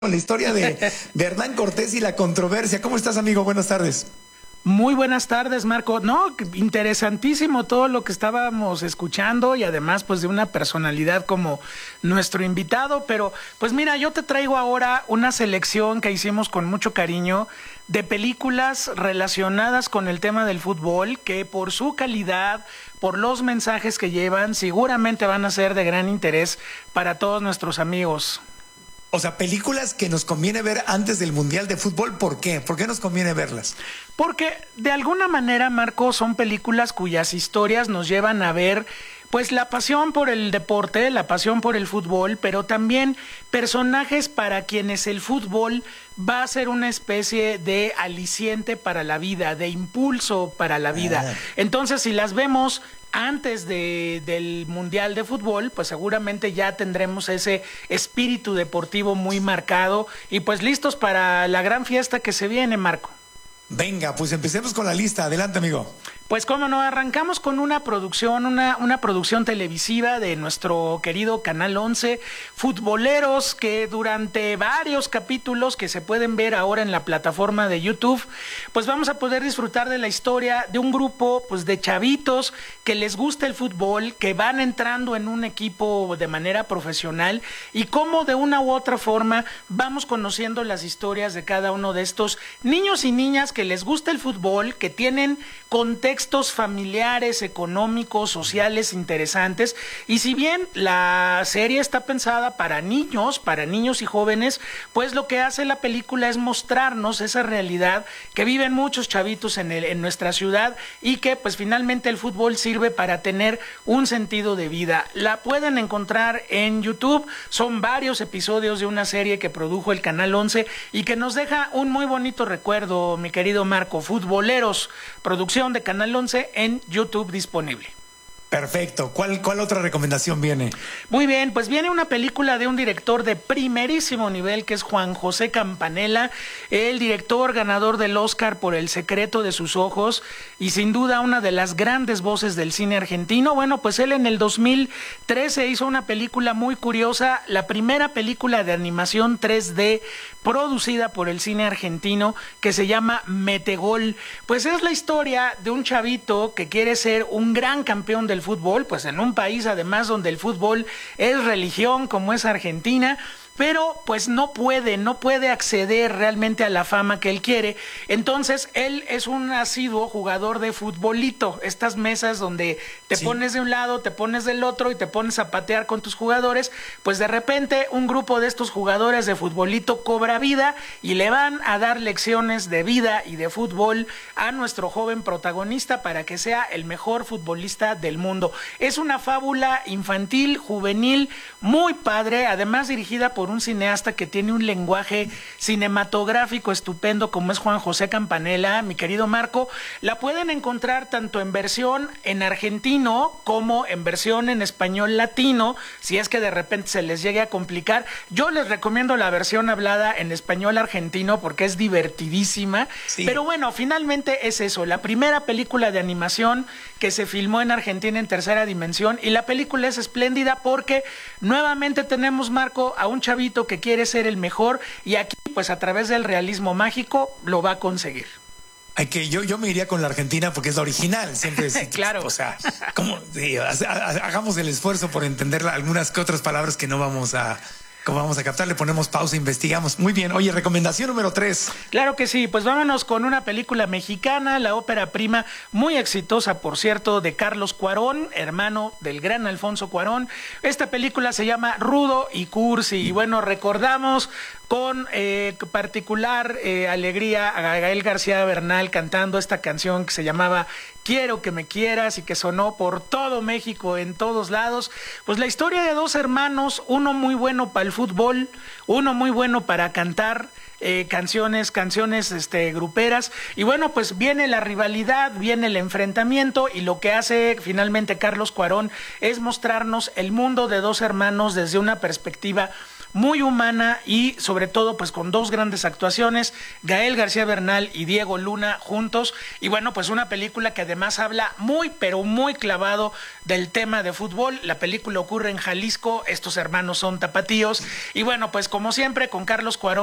La historia de Hernán Cortés y la controversia. ¿Cómo estás, amigo? Buenas tardes. Muy buenas tardes, Marco. No, interesantísimo todo lo que estábamos escuchando y además pues de una personalidad como nuestro invitado, pero pues mira, yo te traigo ahora una selección que hicimos con mucho cariño de películas relacionadas con el tema del fútbol que por su calidad, por los mensajes que llevan, seguramente van a ser de gran interés para todos nuestros amigos. O sea, películas que nos conviene ver antes del Mundial de Fútbol. ¿Por qué? ¿Por qué nos conviene verlas? Porque de alguna manera, Marco, son películas cuyas historias nos llevan a ver pues la pasión por el deporte, la pasión por el fútbol, pero también personajes para quienes el fútbol va a ser una especie de aliciente para la vida, de impulso para la vida. Entonces, si las vemos antes del Mundial de Fútbol, pues seguramente ya tendremos ese espíritu deportivo muy marcado y pues listos para la gran fiesta que se viene, Marco. Venga, pues empecemos con la lista. Adelante, amigo. Pues cómo no, arrancamos con una producción, una producción televisiva de nuestro querido Canal 11, Futboleros, que durante varios capítulos que se pueden ver ahora en la plataforma de YouTube, pues vamos a poder disfrutar de la historia de un grupo pues de chavitos que les gusta el fútbol, que van entrando en un equipo de manera profesional y cómo de una u otra forma vamos conociendo las historias de cada uno de estos niños y niñas que les gusta el fútbol, que tienen contextos familiares, económicos, sociales interesantes, y si bien la serie está pensada para niños y jóvenes, pues lo que hace la película es mostrarnos esa realidad que viven muchos chavitos en nuestra ciudad y que pues finalmente el fútbol sirve para tener un sentido de vida. La pueden encontrar en YouTube, son varios episodios de una serie que produjo el Canal 11 y que nos deja un muy bonito recuerdo, mi querido Marco. Futboleros, producción de Canal 11 en YouTube disponible. Perfecto. ¿Cuál otra recomendación viene? Muy bien, pues viene una película de un director de primerísimo nivel que es Juan José Campanella, el director ganador del Oscar por El secreto de sus ojos y sin duda una de las grandes voces del cine argentino. Bueno, pues él en el 2013 hizo una película muy curiosa, la primera película de animación 3D producida por el cine argentino que se llama Metegol. Pues es la historia de un chavito que quiere ser un gran campeón del fútbol, pues en un país además donde el fútbol es religión como es Argentina, pero pues no puede acceder realmente a la fama que él quiere. Entonces él es un asiduo jugador de futbolito, estas mesas donde te pones de un lado, te pones del otro y te pones a patear con tus jugadores. Pues de repente un grupo de estos jugadores de futbolito cobra vida y le van a dar lecciones de vida y de fútbol a nuestro joven protagonista para que sea el mejor futbolista del mundo. Es una fábula infantil, juvenil, muy padre, además dirigida por un cineasta que tiene un lenguaje cinematográfico estupendo como es Juan José Campanella, mi querido Marco. La pueden encontrar tanto en versión en argentino como en versión en español latino, si es que de repente se les llegue a complicar. Yo les recomiendo la versión hablada en español argentino porque es divertidísima, pero bueno, finalmente es eso, la primera película de animación que se filmó en Argentina en tercera dimensión, y la película es espléndida porque nuevamente tenemos, Marco, a un chavito que quiere ser el mejor y aquí pues a través del realismo mágico lo va a conseguir. Ay, que yo me iría con la Argentina porque es la original, siempre es, claro. O sea, hagamos el esfuerzo por entender algunas que otras palabras que no vamos a captar, le ponemos pausa, investigamos. Muy bien. Oye, recomendación número 3. Claro que sí, pues vámonos con una película mexicana, la ópera prima, muy exitosa, por cierto, de Carlos Cuarón, hermano del gran Alfonso Cuarón. Esta película se llama Rudo y Cursi, y bueno, recordamos con particular alegría a Gael García Bernal cantando esta canción que se llamaba Quiero que me quieras y que sonó por todo México, en todos lados. Pues la historia de dos hermanos, uno muy bueno para el fútbol, uno muy bueno para cantar canciones gruperas, y bueno, pues viene la rivalidad, viene el enfrentamiento, y lo que hace finalmente Carlos Cuarón es mostrarnos el mundo de dos hermanos desde una perspectiva muy humana y sobre todo pues con dos grandes actuaciones, Gael García Bernal y Diego Luna juntos. Y bueno, pues una película que además habla muy pero muy clavado del tema de fútbol. La película ocurre en Jalisco, estos hermanos son tapatíos y bueno, pues como siempre con Carlos Cuarón